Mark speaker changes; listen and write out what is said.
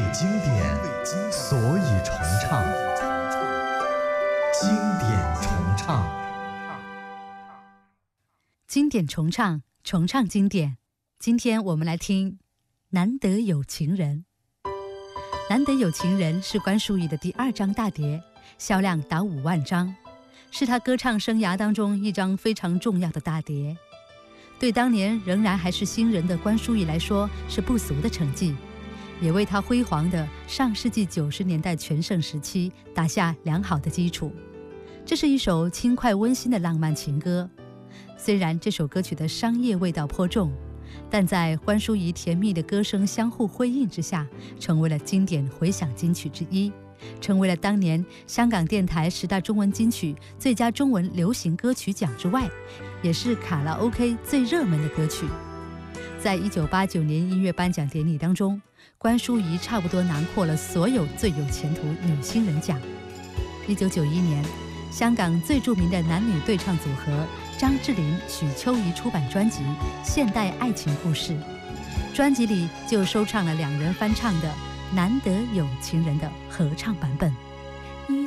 Speaker 1: 经典，所以重唱。经典重唱，
Speaker 2: 经典重唱，重唱经典。今天我们来听《难得有情人》。《难得有情人》是关淑怡的第2张大碟，销量达5万张，是她歌唱生涯当中一张非常重要的大碟。对当年仍然还是新人的关淑怡来说，是不俗的成绩，也为她辉煌的上世纪90年代全盛时期打下良好的基础。这是一首轻快温馨的浪漫情歌，虽然这首歌曲的商业味道颇重，但在关淑怡甜蜜的歌声相互辉映之下，成为了经典回响金曲之一，成为了当年香港电台10大中文金曲最佳中文流行歌曲奖之外，也是卡拉 OK 最热门的歌曲。在1989年音乐颁奖典礼当中，关淑怡差不多囊括了所有最有前途女新人奖。1991年，香港最著名的男女对唱组合张智霖、许秋怡出版专辑《现代爱情故事》，专辑里就收唱了2人翻唱的《难得有情人》的合唱版本。